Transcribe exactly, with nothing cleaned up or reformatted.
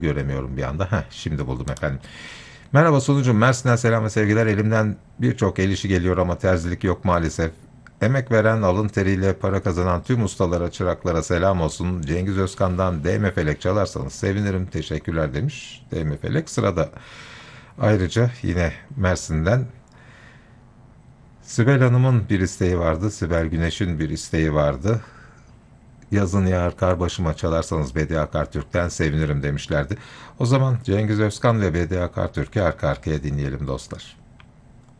göremiyorum bir anda. Heh, şimdi buldum efendim. Merhaba sunucum, Mersin'den selam ve sevgiler. Elimden birçok el işi geliyor ama terzilik yok maalesef. Emek veren, alın teriyle para kazanan tüm ustalara, çıraklara selam olsun. Cengiz Özkan'dan D M Felek çalarsanız sevinirim. Teşekkürler demiş. D M Felek sırada. Ayrıca yine Mersin'den Sibel Hanım'ın bir isteği vardı. Sibel Güneş'in bir isteği vardı. Yazın yağar kar başıma çalarsanız Bediye Akartürk'ten sevinirim demişlerdi. O zaman Cengiz Özkan ve Bediye Akartürk'ü arka arkaya dinleyelim dostlar.